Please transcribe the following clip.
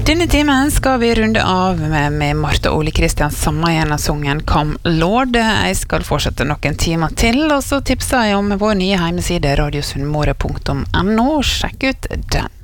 Denne timen skal vi runde av med Martha Ole Kristian Samma gjennom sangen Come Lord. Jeg skal fortsette noen timer til, og så tipser jeg om vår nye hjemmeside radiosunnmøre.no. Sjekk ut den.